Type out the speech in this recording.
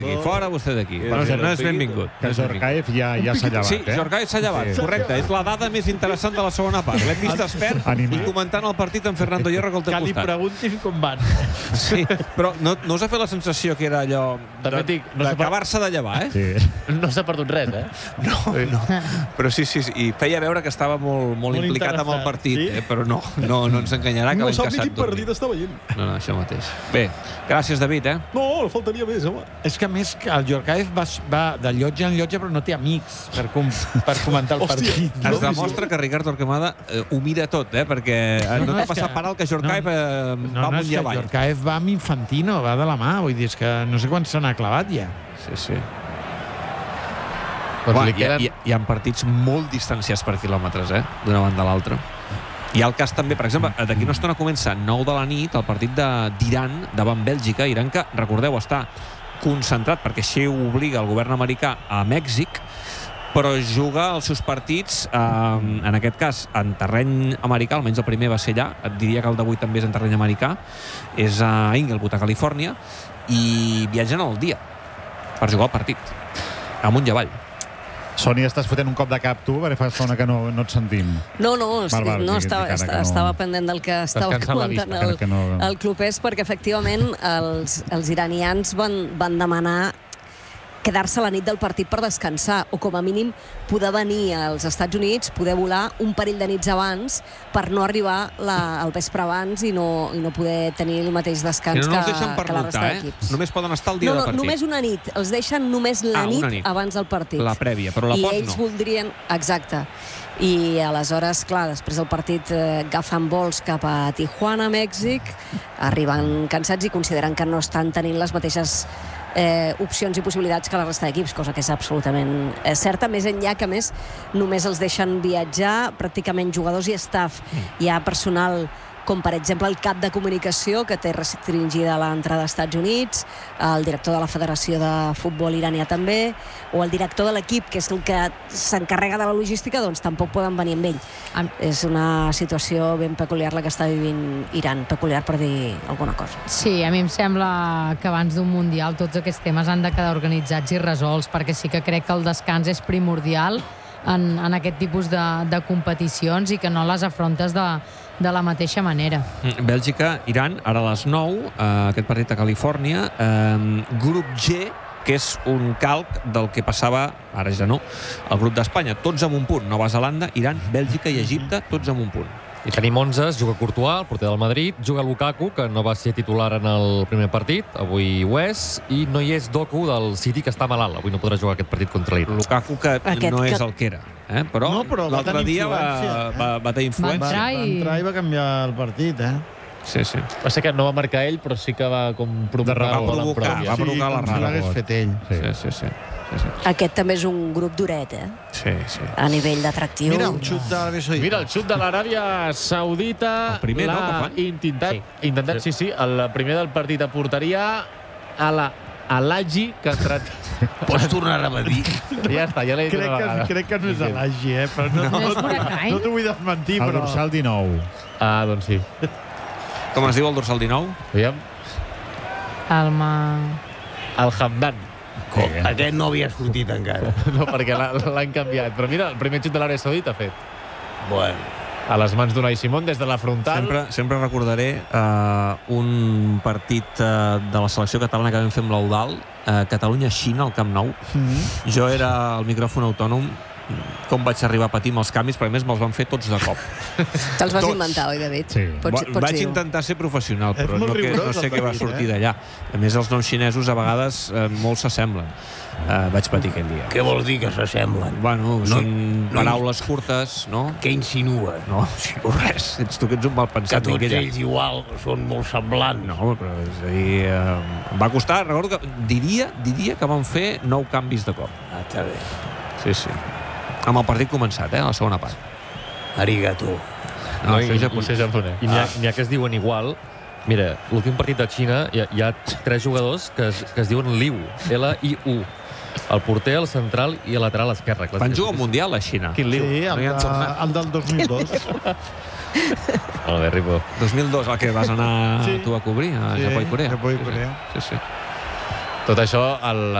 Fora vostè d'aquí. No és benvingut. Que Djorkaeff ja s'ha llevat, Sí, Djorkaeff s'ha llevat, correcte. És la dada més interessant de la segona part. L'hem vist despert i comentant el partit amb Fernando Hierro que el té al costat. Que li preguntin com van. Sí, però no us ha fet la sensació que era allò d'acabar-se de llevar, No s'ha perdut res, No. Però sí, i feia veure que estava molt implicat amb el partit, però no ens enganyarà que l'hem caçat. No sap ni quin partit està veient. No, això mateix. Bé, gràcies, David, No, faltaria més, home. És que a més el Djorkaeff va de llotja en llotja però no té amics per comentar el partit. Es demostra que Ricard Torquemada ho mira tot, perquè no t'ha passat per alt que Djorkaeff va amunt i avall. Djorkaeff va amb Infantino, va de la mà, vull dir, és que no sé quan se n'ha clavat ja. Sí. Hi ha partits molt distanciats per quilòmetres, d'una banda a l'altra. Hi ha el cas també, per exemple, d'aquí una estona comença 9 de la nit el partit d'Iran davant Bèlgica. Iran que, recordeu, està concentrat, perquè així ho obliga el govern americà, a Mèxic, però juga els seus partits, en aquest cas, en terreny americà, almenys el primer va ser allà, et diria que el d'avui també és en terreny americà, és a Inglewood, a Califòrnia, i viatgen al dia per jugar el partit, amunt i avall. Sònia, estàs fotent un cop de cap tu, perquè fa estona que no et sentim. No, estava pendent del que estava comentant el clubers, perquè efectivament els iranians van demanar quedar-se la nit del partit per descansar, o com a mínim poder venir als Estats Units, poder volar un parell de nits abans per no arribar al vespre abans i no poder tenir el mateix descans que la resta d'equips. Només poden estar el dia de partit. No, només una nit. Els deixen només la nit abans del partit. La prèvia, però la post no. I ells voldrien... Exacte. I aleshores, clar, després del partit agafen vols cap a Tijuana, Mèxic, arriben cansats i consideren que no estan tenint les mateixes opcions i possibilitats que la resta d'equips, cosa que és absolutament certa, més enllà que, a més, només els deixen viatjar pràcticament jugadors i staff. Hi ha personal com per exemple el cap de comunicació, que té restringida l'entrada als Estats Units, el director de la Federació de Futbol iranià també, o el director de l'equip, que és el que s'encarrega de la logística, doncs tampoc poden venir amb ell. És una situació ben peculiar la que està vivint Iran, peculiar per dir alguna cosa. Sí, a mi em sembla que abans d'un Mundial tots aquests temes han de quedar organitzats i resolts, perquè sí que crec que el descans és primordial en aquest tipus de competicions i que no les afrontes de la mateixa manera. Bèlgica, Iran, ara a les 9, aquest partit a Califòrnia, grup G, que és un calc del que passava, ara ja no, el grup d'Espanya, tots amb un punt. Nova Zelanda, Iran, Bèlgica i Egipte, tots amb un punt. I tenim 11, juga Courtois, el porter del Madrid, juga Lukaku, que no va ser titular en el primer partit, avui ho és, i no hi és Doku del City, que està malalt, avui no podrà jugar aquest partit contra l'Iran. Lukaku, que no és el que era, però l'altre dia va tenir influència. Va entrar i va canviar el partit, Sí. Va ser que no va marcar ell, però sí que va com provocar la rara. Si l'hagués fet ell. Sí. Aquest també és un grup duret, Sí. A nivell d'atractiu. Mira, un xut de l'Aràbia Saudita. Mira, el xut de l'Aràbia Saudita. El primer, no, que fan? Intentat, sí. El primer del partit a porteria a la Alagi, que ha entrat... Pots tornar a dir? Ja està, ja l'he dit una vegada. Crec que no és Alagi, però no t'ho vull desmentir, però... El dorsal 19. Ah, doncs sí. Com es diu el dorsal 19? Aviam. El Hamdan. Aquest no havia sortit encara. No, perquè l'han canviat. Però mira, el primer xut de l'Aràbia Saudita ha fet. Bueno. A les mans d'Unai Simón, des de la frontal. Sempre recordaré un partit de la selecció catalana que vam fer amb l'Eudal, Catalunya-Xina, al Camp Nou. Jo era el micròfon autònom. Com vaig arribar a patir amb els canvis, perquè a més me'ls van fer tots de cop. Te'ls vas inventar, oi, David? Sí. Vaig intentar ser professional, però no sé què va sortir d'allà. A més, els noms xinesos a vegades molt s'assemblen. Vaig patir aquell dia. Què vols dir que s'assemblen? Bueno, són paraules curtes, no? Què insinues? No res. Tu que ets un malpensat. Que tots ells igual són molt semblants. No, però és a dir... Em va costar, recordo que diria que van fer 9 canvis de cop. Està bé. Sí. Amb el partit començat, a la segona part. Arigato. No, això és japonès. I n'hi ha que es diuen igual. Mira, l'últim partit de Xina hi ha 3 jugadors que es diuen Liu, L-I-U. El porter, el central i el lateral esquerre. Van jugar un mundial a Xina. Quin Liu? Sí, el del 2002. Molt bé, Ripo. 2002, el que vas anar tu a cobrir, a Japó i Corea. Japó i Corea. Sí. Tot això, el